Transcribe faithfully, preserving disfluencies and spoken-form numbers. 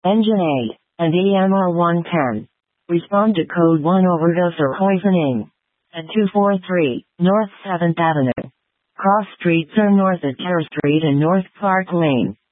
Engine eight, and E M R one ten. Respond to code one overdose or poisoning. At two forty-three, North seventh Avenue. Cross streets are north at Terrace Street and North Park Lane.